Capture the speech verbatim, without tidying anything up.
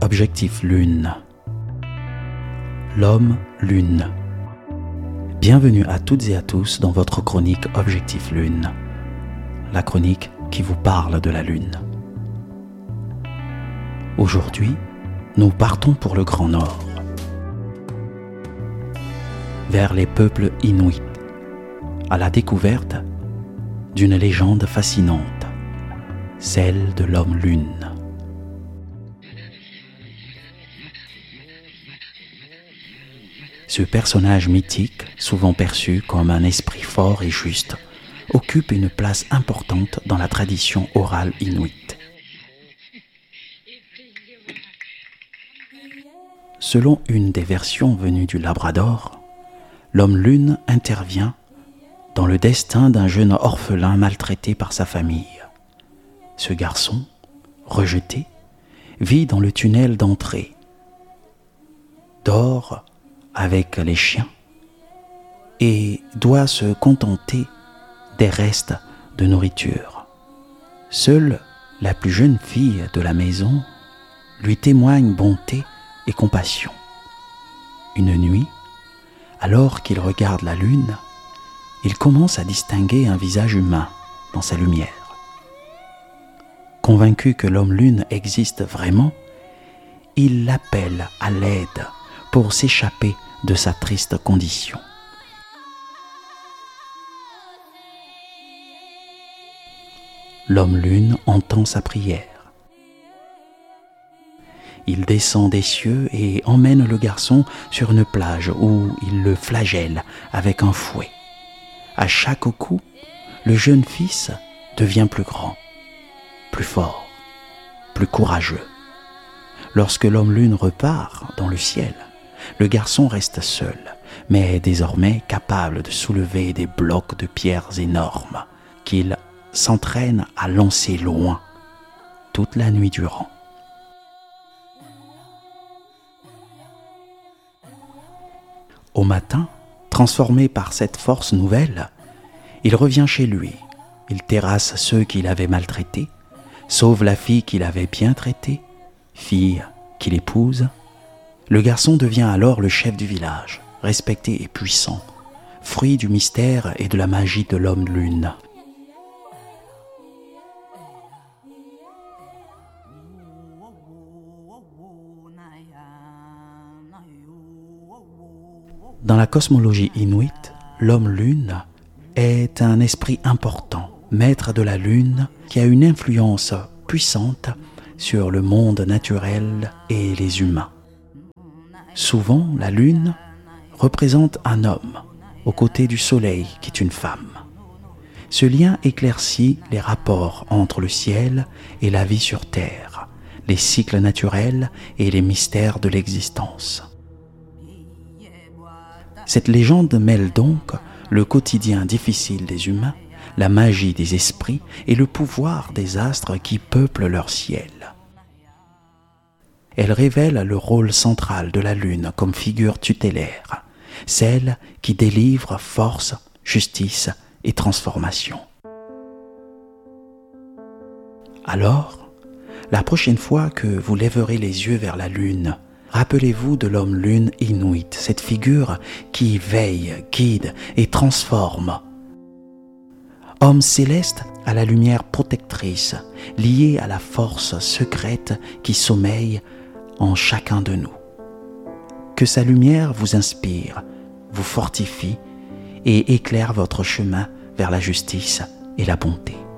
Objectif Lune. L'homme Lune. Bienvenue à toutes et à tous dans votre chronique Objectif Lune, la chronique qui vous parle de la Lune. Aujourd'hui, nous partons pour le Grand Nord, vers les peuples inuits, à la découverte d'une légende fascinante, celle de l'homme Lune. Ce personnage mythique, souvent perçu comme un esprit fort et juste, occupe une place importante dans la tradition orale inuite. Selon une des versions venues du Labrador, l'homme Lune intervient dans le destin d'un jeune orphelin maltraité par sa famille. Ce garçon, rejeté, vit dans le tunnel d'entrée, dort avec les chiens et doit se contenter des restes de nourriture. Seule la plus jeune fille de la maison lui témoigne bonté et compassion. Une nuit, alors qu'il regarde la lune, il commence à distinguer un visage humain dans sa lumière. Convaincu que l'homme lune existe vraiment, il l'appelle à l'aide pour s'échapper de sa triste condition. L'homme lune entend sa prière. Il descend des cieux et emmène le garçon sur une plage où il le flagelle avec un fouet. À chaque coup, le jeune fils devient plus grand, plus fort, plus courageux. Lorsque l'homme lune repart dans le ciel, le garçon reste seul, mais désormais capable de soulever des blocs de pierres énormes qu'il s'entraîne à lancer loin toute la nuit durant. Au matin, transformé par cette force nouvelle, il revient chez lui. Il terrasse ceux qu'il avait maltraités, sauve la fille qu'il avait bien traitée, fille qu'il épouse. Le garçon devient alors le chef du village, respecté et puissant, fruit du mystère et de la magie de l'homme lune. Dans la cosmologie inuite, l'homme lune est un esprit important, maître de la lune, qui a une influence puissante sur le monde naturel et les humains. Souvent, la lune représente un homme aux côtés du soleil qui est une femme. Ce lien éclaircit les rapports entre le ciel et la vie sur terre, les cycles naturels et les mystères de l'existence. Cette légende mêle donc le quotidien difficile des humains, la magie des esprits et le pouvoir des astres qui peuplent leur ciel. Elle révèle le rôle central de la lune comme figure tutélaire, celle qui délivre force, justice et transformation. Alors, la prochaine fois que vous lèverez les yeux vers la lune, rappelez-vous de l'homme lune inuit, cette figure qui veille, guide et transforme. Homme céleste à la lumière protectrice, lié à la force secrète qui sommeille en chacun de nous. Que sa lumière vous inspire, vous fortifie et éclaire votre chemin vers la justice et la bonté.